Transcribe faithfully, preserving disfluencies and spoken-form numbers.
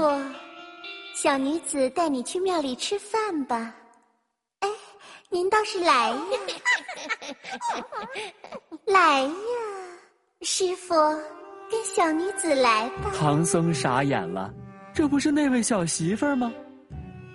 父，小女子带你去庙里吃饭吧。哎，您倒是来呀！来呀，师傅，跟小女子来吧。 唐僧傻眼了，这不是那位小媳妇儿吗？